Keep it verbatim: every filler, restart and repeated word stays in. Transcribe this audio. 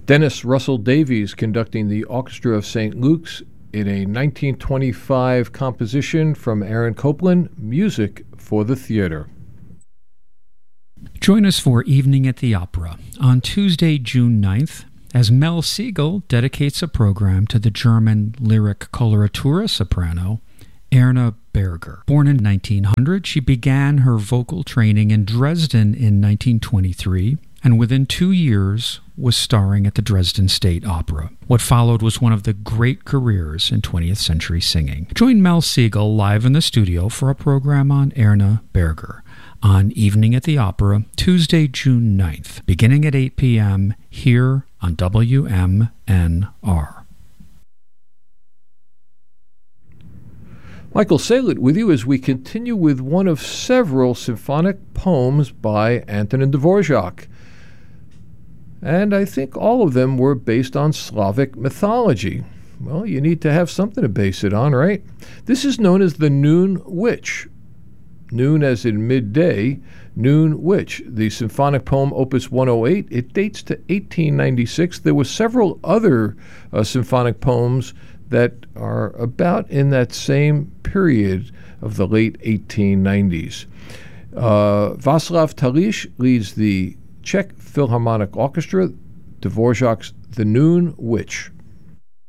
Dennis Russell Davies conducting the Orchestra of Saint Luke's in a nineteen twenty-five composition from Aaron Copland, Music for the Theater. Join us for Evening at the Opera on Tuesday, June ninth, as Mel Siegel dedicates a program to the German lyric coloratura soprano, Erna Berger. Born in nineteen hundred, she began her vocal training in Dresden in nineteen twenty-three, and within two years was starring at the Dresden State Opera. What followed was one of the great careers in twentieth century singing. Join Mel Siegel live in the studio for a program on Erna Berger on Evening at the Opera, Tuesday, June ninth, beginning at eight p.m. here on W M N R. Michael Saylett with you as we continue with one of several symphonic poems by Antonin Dvorak. And I think all of them were based on Slavic mythology. Well, you need to have something to base it on, right? This is known as the Noon Witch. Noon as in midday, Noon Witch. The symphonic poem, Opus one oh eight, it dates to eighteen ninety-six. There were several other uh, symphonic poems that are about in that same period of the late eighteen nineties. Uh, Václav Tališ leads the Czech Philharmonic Orchestra, Dvorak's The Noon Witch.